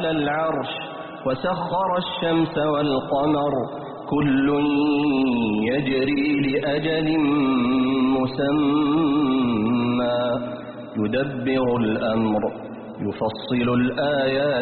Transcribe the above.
على العرش وسخر الشمس والقمر كل يجري لأجل مسمى يدبر الأمر يفصل الآيات